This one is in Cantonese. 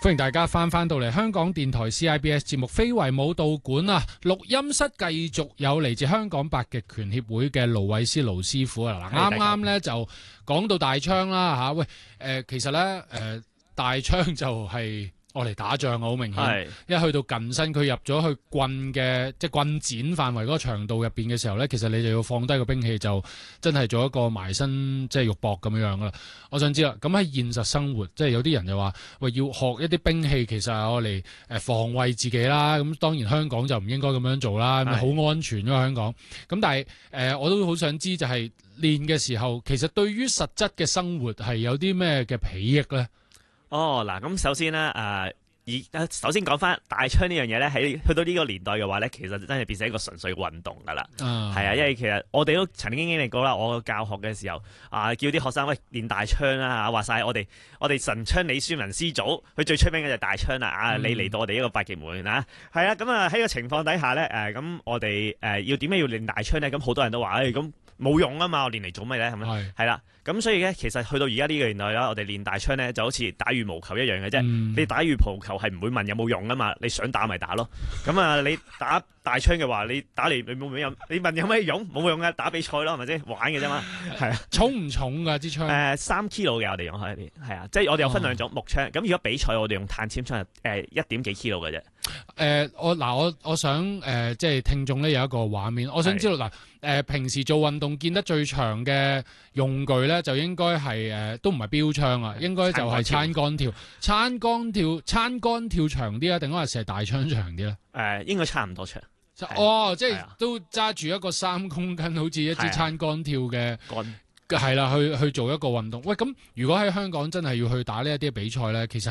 歡迎大家翻到嚟香港電台 CIBS 節目非遺舞蹈館啊！錄音室繼續有嚟自香港八極拳協會嘅盧偉思盧師傅啊！嗱，啱啱咧就講到大槍啦嚇，喂其實咧大槍就係我嚟打仗啊，好明顯。一去到近身，佢入咗去棍嘅即係棍展範圍嗰個長度入邊嘅時候咧，其實你就要放低個兵器，就真係做一個埋身即係肉搏咁樣噶啦。我想知啦，咁喺現實生活，即係有啲人就話喂，要學一啲兵器，其實係我嚟防衛自己啦。咁當然香港就唔應該咁樣做啦，好安全㗎嘛香港。咁但係我都好想知就係練嘅時候，其實對於實質嘅生活係有啲咩嘅裨益咧？ 哦，嗱，咁首先咧，首先講翻大槍呢樣嘢咧，喺去到呢個年代嘅話咧，其實真係變成一個純粹嘅運動噶啦。係啊，因為其實我哋都曾經經歷過啦。我教學嘅時候叫啲學生喂練大槍啦嚇，話晒我哋神槍李書文師祖，佢最出名嘅就係大槍啦。你嚟到我哋呢個八極門啊，係啊，咁喺個情況底下咧，咁我哋要點解要練大槍咧？咁好多人都話咁冇用啊嘛，我練嚟做咩咧？係啦，咁所以咧，其實去到而家呢個年代啦，我哋練大槍咧就好似打羽毛球一樣嘅啫。你打羽毛球係唔會問有冇用啊嘛，你想打咪打咯。咁你打大槍嘅話，你打嚟你冇用，你問有咩用？冇用嘅，打比賽咯，係咪先？玩嘅啫嘛。係啊， 重唔重㗎支槍 ？3 kilo 嘅我哋用開啲，係啊，即係我哋有分兩種木槍。咁如果比賽我哋用碳纖槍1點幾 kilo 嘅啫。 我想即係聽眾咧有一個畫面，我想知道嗱平時做運動見得最長嘅用具咧，就應該係都唔係標槍啊，應該就係撐桿跳。撐桿跳長啲啊，定係射大槍長啲咧？ 應該差唔多長。 即係都揸住一個3公斤，好似一支撐桿跳嘅桿，係啦，去做一個運動。喂，咁如果喺香港真係要去打呢一啲比賽咧，其實